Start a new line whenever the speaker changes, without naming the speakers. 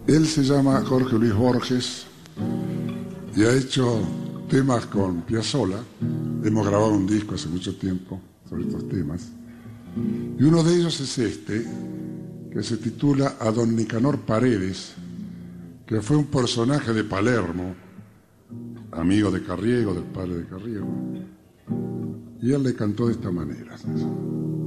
Él se llama Jorge Luis Borges y ha hecho temas con Piazzolla. Hemos grabado un disco hace mucho tiempo sobre estos temas. Y uno de ellos es este, que se titula A don Nicanor Paredes, que fue un personaje de Palermo, amigo de Carriego, del padre de Carriego. Y él le cantó de esta manera.